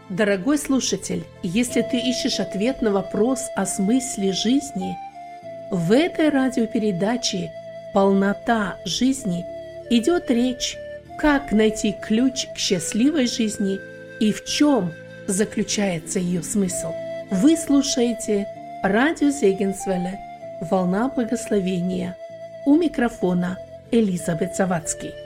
Дорогой слушатель, если ты ищешь ответ на вопрос о смысле жизни, в этой радиопередаче «Полнота жизни» идет речь, как найти ключ к счастливой жизни и в чем заключается ее смысл. Вы слушаете радио Зегенсвелле «Волна благословения». У микрофона Элизабет Завадский.